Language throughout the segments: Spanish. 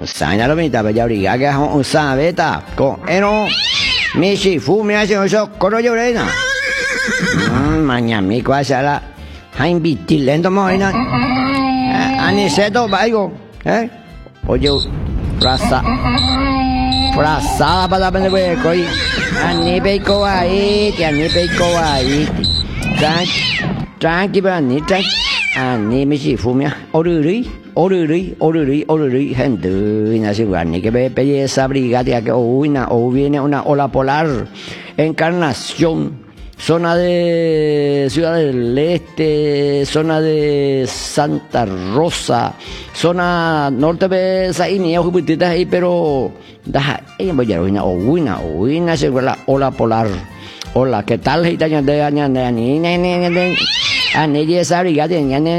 Sana lo mita pe yauriga que hon sa beta con eno mishi fu me hace eso coro llorena. Mañana mi cosa hain bitilendo moina. Ani seto baigo, oye frasa pada pende koi. Ani beiko ai, tranqui bani tranqui. Ani mishi fu me Oruri, gente, ni que belleza, brigada, que viene una ola polar, Encarnación, zona de Ciudad del Este, zona de Santa Rosa, zona norte de Saini, ahí, pero, voy a una, según la ola polar. Hola, ¿qué tal? Ani esa brigada,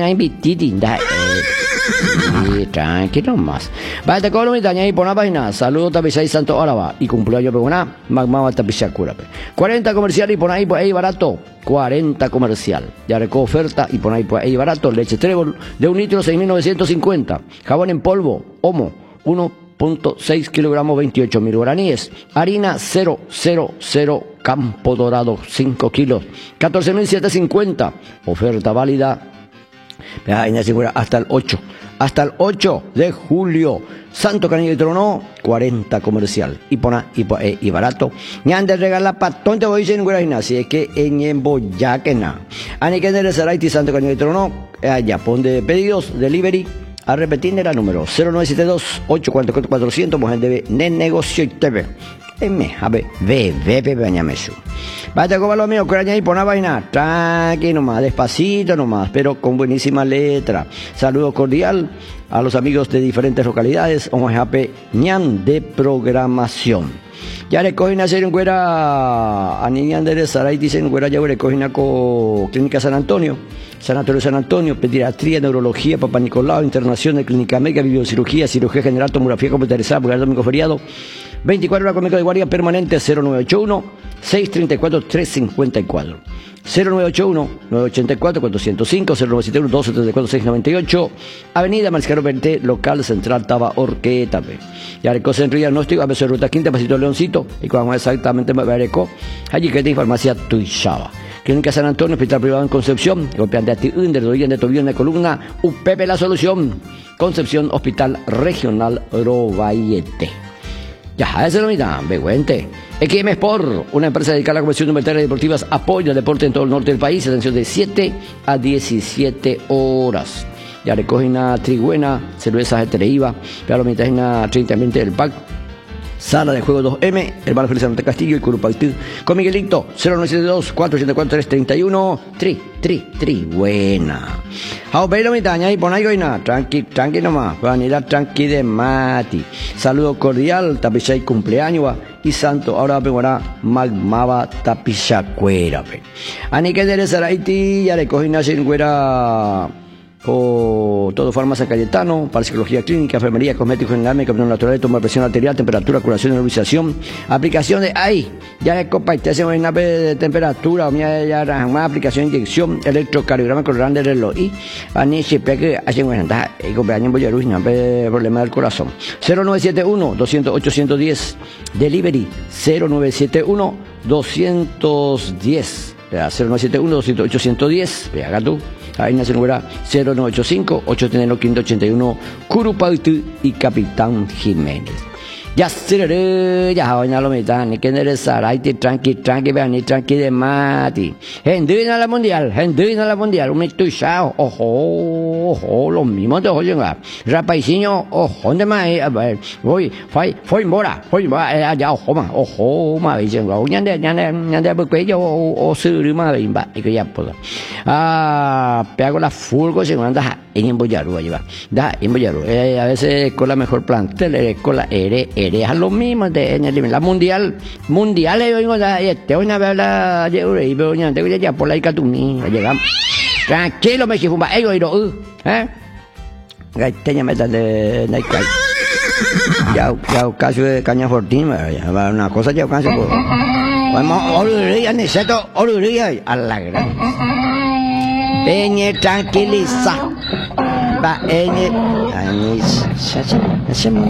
y tranquilo más. Vaya con lo mitad y por la página. Saludos Tapichay Santo Áraba y cumpleaños pegona. Magmama Tapichay 40 comercial y pon ahí pues ahí barato. 40 comercial. Ya recojo oferta y pon ahí pues ahí barato. Leche Trébol de 1 litro 6.950. Jabón en polvo. Homo 1.6 kilogramos 28.000 guaraníes. Harina 000 Campo Dorado 5 kilos. 14.750. Oferta válida. Hasta el 8. Hasta el 8 de julio. Santo Canillo y Trono, 40 comercial. Y barato. Ñan de regala patón te voy a decir así es que en Boyaquena. Ani que de Saraiti Santo Canillo y Trono, allá pon de pedidos, delivery. A repetir era número 0972-844-400. Mujer debe de negocio y TV. Bañamesu. Vaya con lo mío, que y por una vaina, tranqui nomás, despacito nomás, pero con buenísima letra. Saludo cordial a los amigos de diferentes localidades, Omajape, ñan de programación. Ya recogen a hacer en Güera, a Niñan de Saray, dicen Güera, ya recogen a Clínica San Antonio, Sanatorio San Antonio, pediatría, neurología, Papá Nicolau, internación de Clínica Mega, videocirugía, cirugía general, tomografía computarizada, porque el domingo feriado. 24 horas con médico de guardia permanente 0981-634-354. 0981-984-405, 0971-274-698, Avenida Marciano Vente, local central Taba Orqueta. Ya recoge centro diagnóstico, a veces ruta quinta, pasito Leoncito, y cuando exactamente me veré, allí que tiene farmacia Tuixaba. Clínica San Antonio, hospital privado en Concepción, golpeante a ti, de rodilla, de tobillo, de columna, UPP La Solución, Concepción, Hospital Regional Robayete. Ya, esa es la mitad, Beguente. XM Sport, una empresa dedicada a la conversión de materiales deportivas, apoya el deporte en todo el norte del país, atención de 7 a 17 horas. Ya recogen una trigüena, cerveza Tereiva, pero la mitad es una 30 ambiente del PAC. Sala de juego 2M, hermano Feliz Monte Castillo y Curupaitú. Con Miguelito, 0972-484-331. Tri, buena. Hau, pero mi taña y pon ahí goina. Tranqui nomás. Vanidad tranqui de Mati. Saludo cordial, Tapichay cumpleaños y santo. Ahora pegará Magmaba Tapichacuera. Ani que de Saraiti, ya le cogí una güera. O todo farmacia Cayetano, para psicología clínica, enfermería, cosméticos general, medicamentos naturales, toma de presión arterial, temperatura, curación y nebulización, aplicación de ya de copa y te hacen una de temperatura, o ya más aplicación de inyección, electrocardiograma con de reloj y aniche que hacen una y cumpleaños en Boyarú, problema del corazón. 0971-200-810, delivery 0971-210, 0971-200-810, vea tú. Ahí nace número 0985-831-581, Curupautu y Capitán Jiménez. Ya seré, ya vaina lo metan, ni que eres Saraiti, tranqui, vean, ni tranqui de Mati. Hendrina la mundial, un mituchao, ojo, lo mismo te oyen, rapaisinho, ojo, de más, voy embora, allá, ojo, más, dicen, ñande, porque yo, o suru, más, bimba, y que ya puedo. Pego la fulgo, se anda en Boyaru, allí va, en Boyaru, a veces con la mejor plantel, con la a lo mismo en la mundial yo vengo te voy a ver la y veo ya te voy a ya por la icatuni llegamos tranquilo me chifumba ellos teña meta de Nike ya casi de caña fortín una cosa ya casi por vamos oruría necesito oruría a la gran peñe tranquiliza va